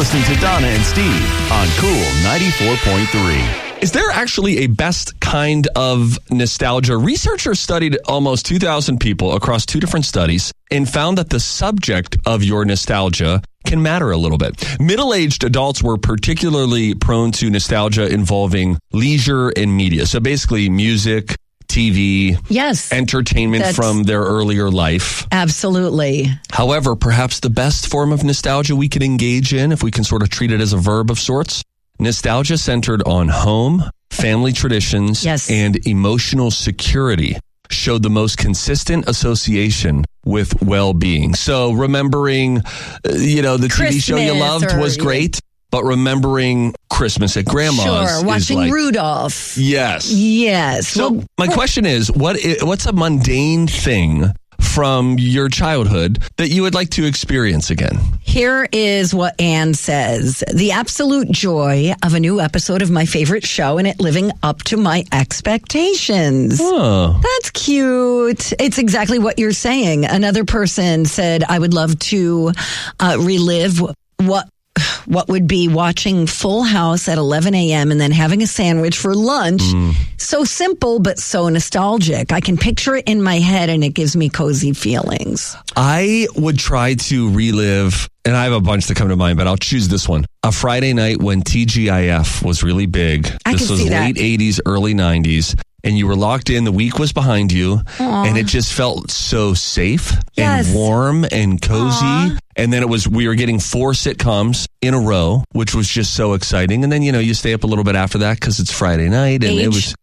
listening to Donna and Steve on Cool 94.3. Is there actually a best kind of nostalgia? Researchers studied almost 2,000 people across 2 different studies and found that the subject of your nostalgia can matter a little bit. Middle-aged adults were particularly prone to nostalgia involving leisure and media. So basically music, TV, yes, entertainment from their earlier life. Absolutely. However, perhaps the best form of nostalgia we can engage in, if we can sort of treat it as a verb of sorts, nostalgia centered on home, family traditions, and emotional security showed the most consistent association with well-being. So remembering, the Christmas TV show you loved was great. But remembering Christmas at Grandma's, sure, watching is like, Rudolph. Yes. So my question is, what's a mundane thing from your childhood that you would like to experience again? Here is what Anne says. The absolute joy of a new episode of my favorite show and it living up to my expectations. Oh. That's cute. It's exactly what you're saying. Another person said, I would love to relive what would be watching Full House at 11 a.m. and then having a sandwich for lunch. So simple, but so nostalgic. I can picture it in my head and it gives me cozy feelings. I would try to relive, and I have a bunch that come to mind, but I'll choose this one. A Friday night when TGIF was really big. This was late 80s, early 90s. And you were locked in, the week was behind you, and it just felt so safe and warm and cozy. And then we were getting 4 sitcoms in a row, which was just so exciting. And then, you stay up a little bit after that because it's Friday night. And it was,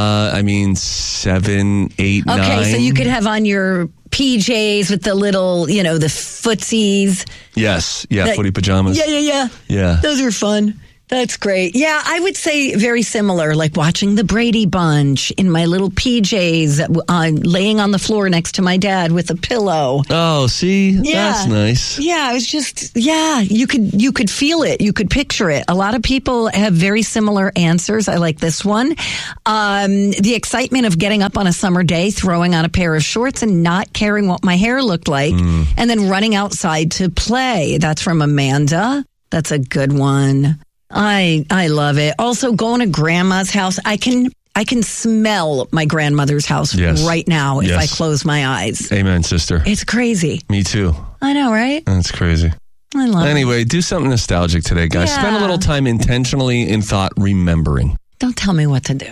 7, 8, 9. Okay, so you could have on your PJs with the little, the footsies. Yes, footy pajamas. Yeah. Those are fun. That's great. Yeah, I would say very similar, like watching the Brady Bunch in my little PJs, laying on the floor next to my dad with a pillow. Oh, see? Yeah. That's nice. Yeah, it was just, you could feel it. You could picture it. A lot of people have very similar answers. I like this one. The excitement of getting up on a summer day, throwing on a pair of shorts and not caring what my hair looked like, and then running outside to play. That's from Amanda. That's a good one. I love it. Also, going to Grandma's house, I can smell my grandmother's house right now if I close my eyes. Amen, sister. It's crazy. Me too. I know, right? That's crazy. I love it. Anyway, do something nostalgic today, guys. Spend a little time intentionally in thought remembering. Don't tell me what to do.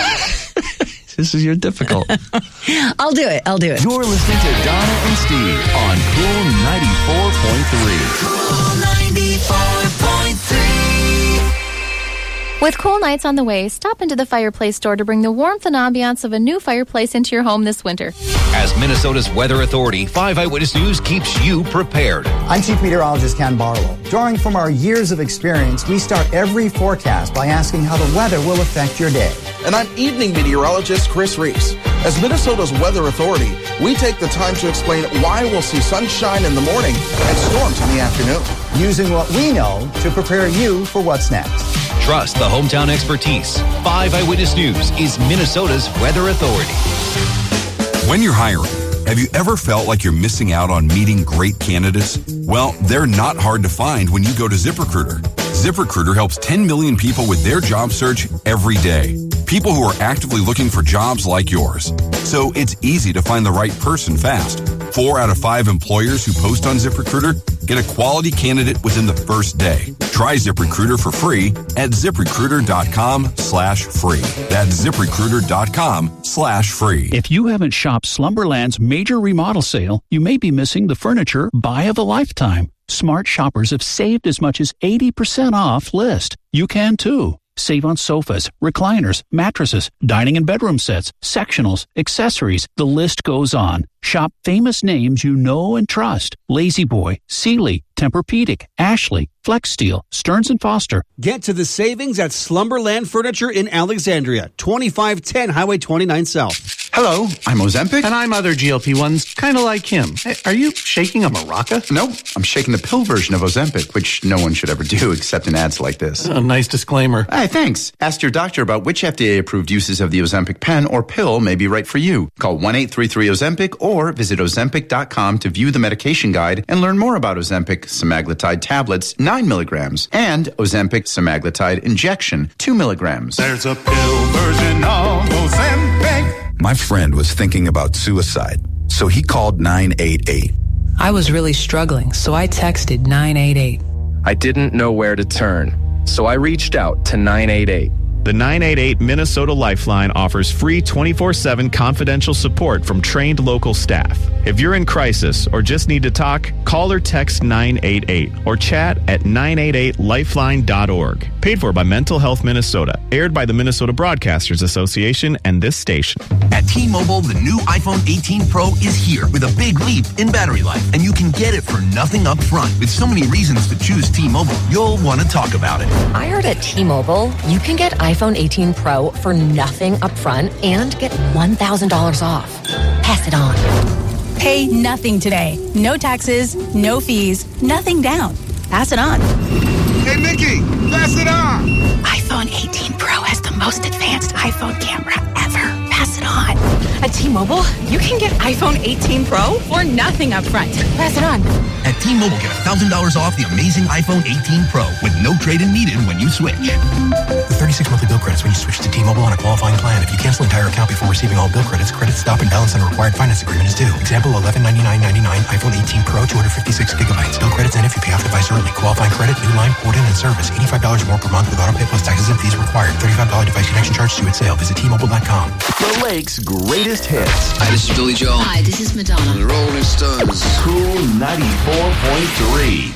This is difficult. I'll do it. You're listening to Donna and Steve on Cool 94.3. Cool 94.3. With cool nights on the way, stop into the Fireplace store to bring the warmth and ambiance of a new fireplace into your home this winter. As Minnesota's Weather Authority, 5 Eyewitness News keeps you prepared. I'm Chief Meteorologist Ken Barlow. Drawing from our years of experience, we start every forecast by asking how the weather will affect your day. And I'm Evening Meteorologist Chris Reese. As Minnesota's Weather Authority, we take the time to explain why we'll see sunshine in the morning and storms in the afternoon. Using what we know to prepare you for what's next. Trust the hometown expertise. 5 Eyewitness News is Minnesota's Weather Authority. When you're hiring, have you ever felt like you're missing out on meeting great candidates? Well, they're not hard to find when you go to ZipRecruiter. ZipRecruiter helps 10 million people with their job search every day. People who are actively looking for jobs like yours. So it's easy to find the right person fast. 4 out of 5 employers who post on ZipRecruiter get a quality candidate within the first day. Try ZipRecruiter for free at ZipRecruiter.com/free. That's ZipRecruiter.com/free. If you haven't shopped Slumberland's major remodel sale, you may be missing the furniture buy of a lifetime. Smart shoppers have saved as much as 80% off list. You can too. Save on sofas, recliners, mattresses, dining and bedroom sets, sectionals, accessories. The list goes on. Shop famous names you know and trust. La-Z-Boy, Sealy, Tempur-Pedic, Ashley, FlexSteel, Stearns & Foster. Get to the savings at Slumberland Furniture in Alexandria, 2510 Highway 29 South. Hello, I'm Ozempic. And I'm other GLP-1s, kind of like him. Hey, are you shaking a maraca? Nope, I'm shaking the pill version of Ozempic, which no one should ever do except in ads like this. A nice disclaimer. Hey, thanks. Ask your doctor about which FDA-approved uses of the Ozempic pen or pill may be right for you. Call 1-833-OZEMPIC or visit Ozempic.com to view the medication guide and learn more about Ozempic, semaglutide tablets, 9 milligrams, and Ozempic semaglutide injection, 2 milligrams. There's a pill version of Ozempic. My friend was thinking about suicide, so he called 988. I was really struggling, so I texted 988. I didn't know where to turn, so I reached out to 988. The 988 Minnesota Lifeline offers free 24/7 confidential support from trained local staff. If you're in crisis or just need to talk, call or text 988 or chat at 988lifeline.org. Paid for by Mental Health Minnesota. Aired by the Minnesota Broadcasters Association and this station. At T-Mobile, the new iPhone 18 Pro is here with a big leap in battery life, and you can get it for nothing up front. With so many reasons to choose T-Mobile, you'll want to talk about it. I heard at T-Mobile, you can get iPhone 18 Pro for nothing up front and get $1,000 off. Pass it on. Pay nothing today. No taxes, no fees, nothing down. Pass it on. Hey, Nikki, pass it on. iPhone 18 Pro has the most advanced iPhone camera ever. Pass it on. At T-Mobile, you can get iPhone 18 Pro for nothing up front. Pass it on. At T-Mobile, get $1,000 off the amazing iPhone 18 Pro with no trade-in needed when you switch. With 36 monthly bill credits when you switch to T-Mobile on a qualifying plan. If you cancel entire account before receiving all bill credits, credits stop and balance on a required finance agreement is due. Example, $1199.99 iPhone 18 Pro, 256 gigabytes. Bill credits in if you pay off device early. Qualifying credit, new line, port-in, and service. $85 more per month with auto pay plus taxes and fees required. $35 device connection charge due at sale. Visit T-Mobile.com. The Lake's greatest hits. Hi, this is Billy Joel. Hi, this is Madonna. The Rolling Stones. Cool 94.3.